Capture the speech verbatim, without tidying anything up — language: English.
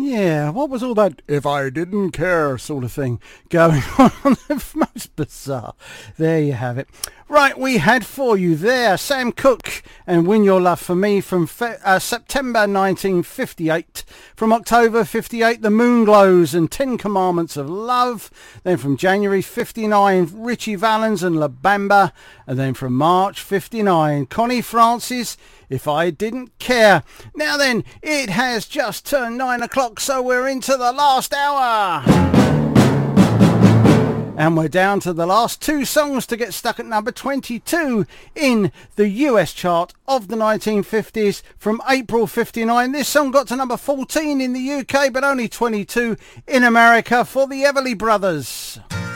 Yeah, what was all that if I didn't care sort of thing going on? Most bizarre. There you have it. Right, we had for you there Sam Cooke and Win Your Love for Me from fe- uh, September nineteen fifty-eight. From October fifty-eight, The Moonglows and Ten Commandments of Love. Then from January fifty-nine, Richie Valens and La Bamba. And then from March fifty-nine, Connie Francis, If I Didn't Care. Now then, it has just turned nine o'clock, so we're into the last hour. And we're down to the last two songs to get stuck at number twenty-two in the U S chart of the nineteen fifties from April fifty-nine. This song got to number fourteen in the U K, but only twenty-two in America for the Everly Brothers.